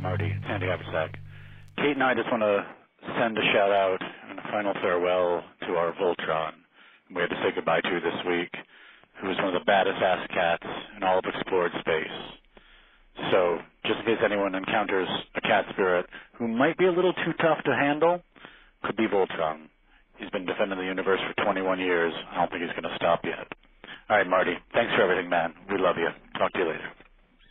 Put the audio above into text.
Marty, it's Andy Haversack. Kate and I just want to send a shout out and a final farewell to our Voltron, we had to say goodbye to this week, who is one of the baddest ass cats in all of explored space. So, just in case anyone encounters a cat spirit who might be a little too tough to handle, could be Voltron. He's been defending the universe for 21 years. I don't think he's going to stop yet. All right, Marty, thanks for everything, man. We love you. Talk to you later.